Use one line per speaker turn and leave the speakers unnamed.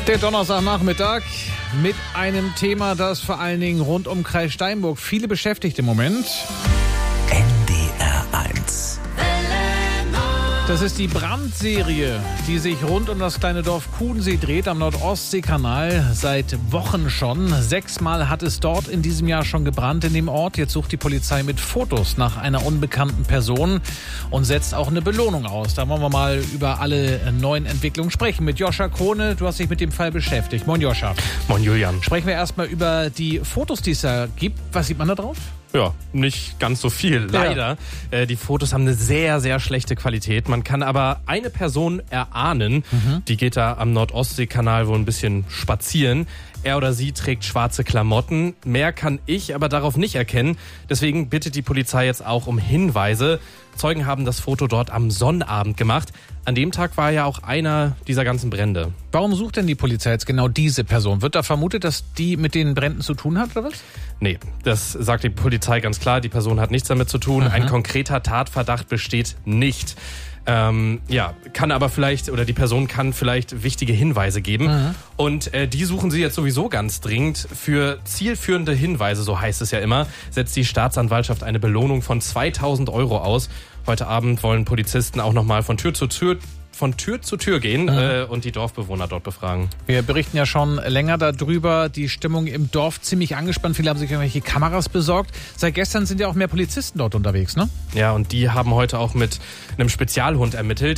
Der Donnerstagnachmittag mit einem Thema, das vor allen Dingen rund um Kreis Steinburg viele beschäftigt im Moment.
NDR 1.
Das ist die Brandserie, die sich rund um das kleine Dorf Kuhnsee dreht, am Nordostseekanal, seit Wochen schon. 6-mal hat es dort in diesem Jahr schon gebrannt in dem Ort. Jetzt sucht die Polizei mit Fotos nach einer unbekannten Person und setzt auch eine Belohnung aus. Da wollen wir mal über alle neuen Entwicklungen sprechen. Mit Joscha Krone, du hast dich mit dem Fall beschäftigt. Moin Joscha.
Moin Julian.
Sprechen wir erstmal über die Fotos, die es da gibt. Was sieht man da drauf?
Ja, nicht ganz so viel, leider. Ja. Die Fotos haben eine sehr, sehr schlechte Qualität. Man kann aber eine Person erahnen, die geht da am Nordostseekanal wohl ein bisschen spazieren. Er oder sie trägt schwarze Klamotten. Mehr kann ich aber darauf nicht erkennen. Deswegen bittet die Polizei jetzt auch um Hinweise. Zeugen haben das Foto dort am Sonnabend gemacht. An dem Tag war ja auch einer dieser ganzen Brände.
Warum sucht denn die Polizei jetzt genau diese Person? Wird da vermutet, dass die mit den Bränden zu tun hat, oder was?
Nee, das sagt die Polizei ganz klar. Die Person hat nichts damit zu tun. Ein konkreter Tatverdacht besteht nicht. Kann aber vielleicht, oder die Person kann vielleicht wichtige Hinweise geben. Und die suchen sie jetzt sowieso ganz dringend. Für zielführende Hinweise, so heißt es ja immer, setzt die Staatsanwaltschaft eine Belohnung von 2.000 € aus. Heute Abend wollen Polizisten auch nochmal von Tür zu Tür gehen und die Dorfbewohner dort befragen.
Wir berichten ja schon länger darüber, die Stimmung im Dorf ziemlich angespannt. Viele haben sich irgendwelche Kameras besorgt. Seit gestern sind ja auch mehr Polizisten dort unterwegs, ne?
Ja, und die haben heute auch mit einem Spezialhund ermittelt.